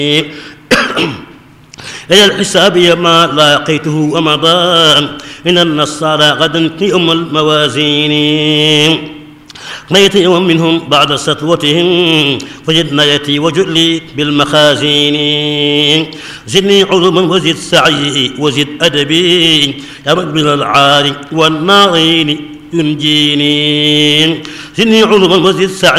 إلى الحساب ما لاقيته ومضى من النصارى غدا يوم الموازين. نيت يوم منهم بعد سطوتهم فجدنا يتي وجلي بالمخازين. زدني علوما وزد سعي وزد أدبي يا رب من العار والنارين ينجيني. زدني علوما وزد سعي